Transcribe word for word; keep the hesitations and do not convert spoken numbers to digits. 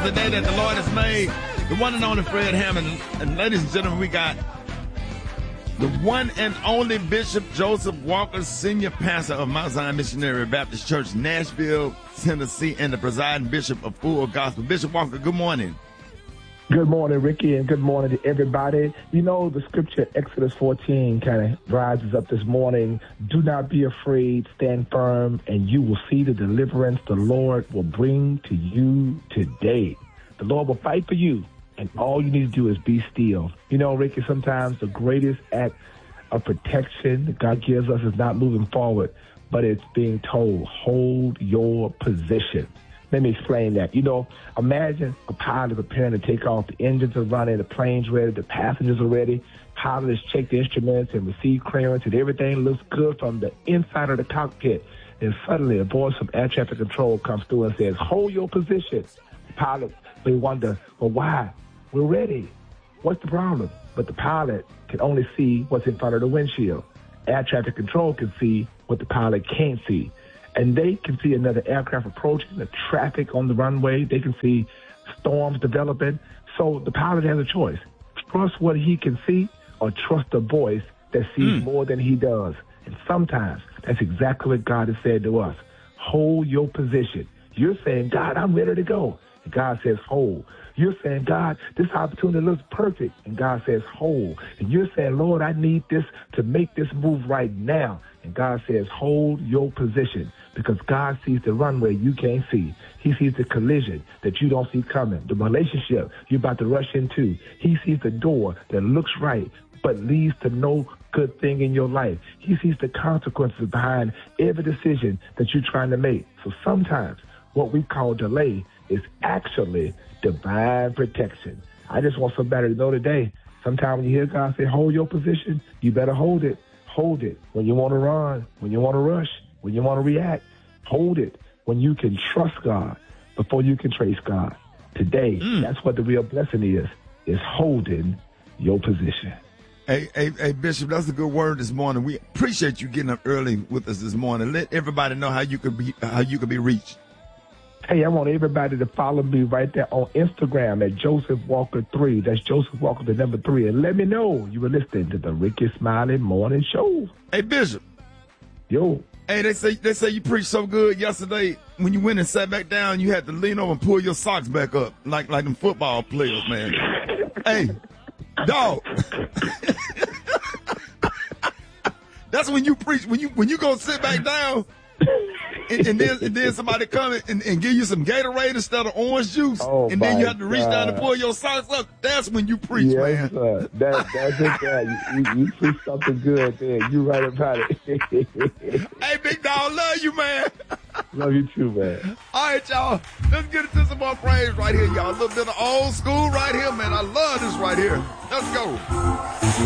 is the day that the Lord has made. The one and only Fred Hammond. And ladies and gentlemen, we got the one and only Bishop Joseph Walker, senior pastor of Mount Zion Missionary Baptist Church, Nashville, Tennessee, and the presiding bishop of Full Gospel. Bishop Walker, good morning. Good morning, Ricky, and good morning to everybody. You know, the scripture, Exodus fourteen, kind of rises up this morning. Do not be afraid, stand firm, and you will see the deliverance the Lord will bring to you today. The Lord will fight for you, and all you need to do is be still. You know, Ricky, sometimes the greatest act of protection that God gives us is not moving forward, but it's being told, hold your position. Let me explain that. You know, imagine a pilot preparing to take off. The engines are running, the plane's ready, the passengers are ready. Pilot has checked the instruments and received clearance, and everything looks good from the inside of the cockpit. And suddenly a voice from air traffic control comes through and says, hold your position. The pilot may wonder, well, why? We're ready. What's the problem? But the pilot can only see what's in front of the windshield. Air traffic control can see what the pilot can't see. And they can see another aircraft approaching, the traffic on the runway. They can see storms developing. So the pilot has a choice. Trust what he can see or trust the voice that sees mm. more than he does. And sometimes that's exactly what God has said to us. Hold your position. You're saying, God, I'm ready to go. And God says, hold. You're saying, God, this opportunity looks perfect. And God says, hold. And you're saying, Lord, I need this to make this move right now. And God says, hold your position, because God sees the runway you can't see. He sees the collision that you don't see coming, the relationship you're about to rush into. He sees the door that looks right but leads to no good thing in your life. He sees the consequences behind every decision that you're trying to make. So sometimes what we call delay is actually divine protection. I just want somebody to know today, sometimes when you hear God say, hold your position, you better hold it. Hold it when you want to run, when you want to rush, when you want to react. Hold it when you can trust God before you can trace God. Today, mm. that's what the real blessing is, is holding your position. Hey, hey, hey, Bishop, that's a good word this morning. We appreciate you getting up early with us this morning. Let everybody know how you could be, how you could be reached. Hey, I want everybody to follow me right there on Instagram at Joseph Walker three. That's Joseph Walker, the number three. And let me know you were listening to the Ricky Smiley Morning Show. Hey, Bishop. Yo. Hey, they say they say you preached so good yesterday. When you went and sat back down, you had to lean over and pull your socks back up like like them football players, man. Hey, dog. That's when you preach. When you when you go sit back down. And, and, then, and then somebody come and, and give you some Gatorade instead of orange juice, oh and then you have to God. reach down and pull your socks up. That's when you preach, yes, man. Sir. That, that's it, man. You, you, you preach something good there. You right about it. Hey, big dog, love you, man. Love you too, man. All right, y'all. Let's get into some more praise right here, y'all. A little bit of old school right here, man. I love this right here. Let's go.